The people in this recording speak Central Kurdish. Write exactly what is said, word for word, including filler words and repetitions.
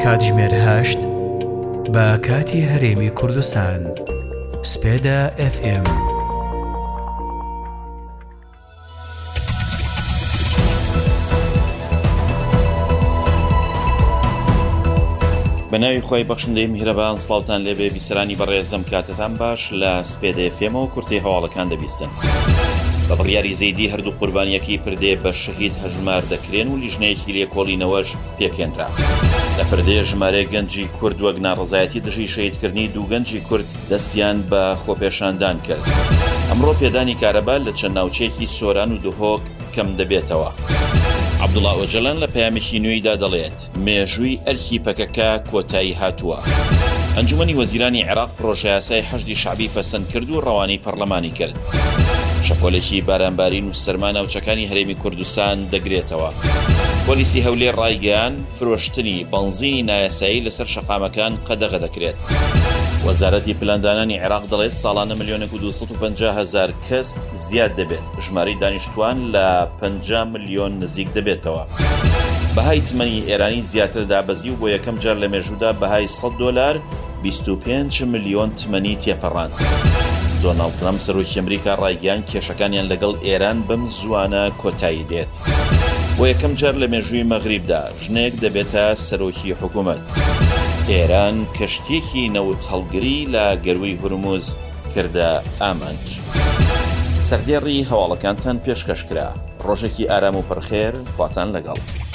کاتژمێر هەشت بە کاتی هەرێمی کوردستان. سپێدا ئەف ئێم. بەناوی خۆی بەخشندەی میهرەبان سڵاوتان لێبێ بیسەرانی بەڕێزم کاتتان باش لە سپێدا ئەف ئێمەوە کورتەی هەواڵەکان دەبیستن. بە بڕیاری زەیدی هەردوو قوربانیەکی پردێ بە شەهید هەژمار دەکرێن و لیژنەیەکی لێکۆڵینەوەش پێکێنرا. لە پردەیە ژمارەیە گەنجی کورد وەک ناڕەزایەتی دژی شەهیدکردنی دوو گەنجی کورد دەستیان بە خۆپێشاندان کرد. ئەمڕۆ پێدانی کارەبا لە چەند ناوچەیەکی سۆران و دهۆک کەم دەبێتەوە. عەبدوڵڵا ئۆجەلان لە پەیامێکی نوێیدا دەڵێت مێژووی ئەرکی پەکەکە کۆتایی هاتووە. ئەنجومەنی وەزیرانی عێراق پرۆژە یاسای حەشدی شەعبی پەسەند کرد و ڕەوانەی پەرلەمانی کرد. شەپۆلێکی بارانبارین و سەرما ناوچەکانی هەرێمی کوردستان دەگرێتەوە. پۆلیسی هەولێر ڕایگەیان فرۆشتنی بەنزینی نایاسایی لەسەر شەقامەکان قەدەغە دەکرێت. وەزارەتی پلاندانانی عێراق دەڵێت ساڵانە ملیۆنێک و دووسەد و پەنجا هەزار کەس زیاد دەبێت. ژمارەی دانیشتوان لە پەنجا ملیۆن نزیک دەبێتەوە. بەهای تمەنی ئێرانی زیاتر دابەزی و بۆ یەکەم جار لە مێژوودا بەهای سەد دۆلار بیست و پێنج ملیۆن تمەنی تێپەڕاند. دۆناڵد ترامپ سەرۆکی ئەمریکا ڕایگەیان کێشەکانیان لەگەڵ ئێران بەم زوانە کۆتایی دێت. بۆ یەکەم جار لە مێژووی مەغریبدا ژنێک دەبێتە سەرۆکی حکوومەت. ئێران کەشتێکی نەوت هەڵگری لە گەروی هورموز کردە ئامانج. سەردێڕی هەواڵەکانتان پێشکەشکرا. ڕۆژێکی ئارام و پڕخێر خواتان لەگەڵ.